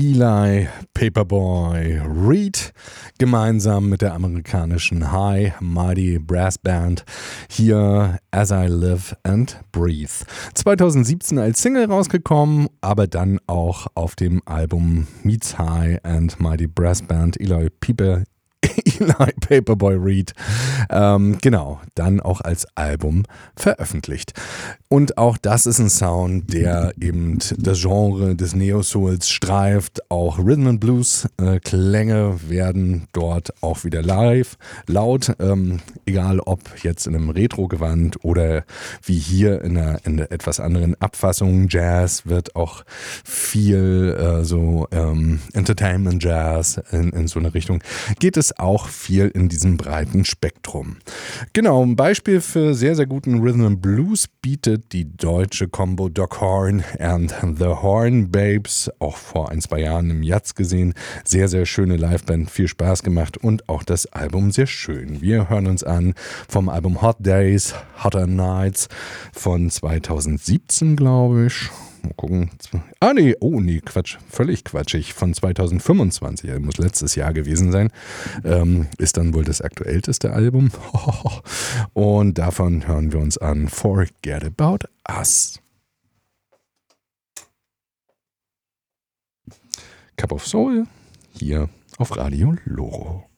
Eli Paperboy Reed gemeinsam mit der amerikanischen High Mighty Brass Band hier As I Live and Breathe. 2017 als Single rausgekommen, aber dann auch auf dem Album Meets High and Mighty Brass Band Eli Paperboy Reed, genau, dann auch als Album veröffentlicht. Und auch das ist ein Sound, der eben das Genre des Neo-Souls streift. Auch Rhythm and Blues Klänge werden dort auch wieder live laut, egal ob jetzt in einem Retro-Gewand oder wie hier in einer etwas anderen Abfassung. Jazz wird auch viel Entertainment Jazz in so eine Richtung. Geht es auch viel in diesem breiten Spektrum. Genau, ein Beispiel für sehr, sehr guten Rhythm and Blues bietet die deutsche Combo Doc Horn and the Horn Babes, auch vor 1-2 Jahren im Jazz gesehen. Sehr, sehr schöne Liveband, viel Spaß gemacht und auch das Album sehr schön. Wir hören uns an vom Album Hot Days, Hotter Nights von 2017, glaube ich. Mal gucken. Quatsch, völlig quatschig. Von 2025, also muss letztes Jahr gewesen sein. Ist dann wohl das aktuellste Album. Und davon hören wir uns an Forget About Us. Cup of Soul hier auf Radio Loro.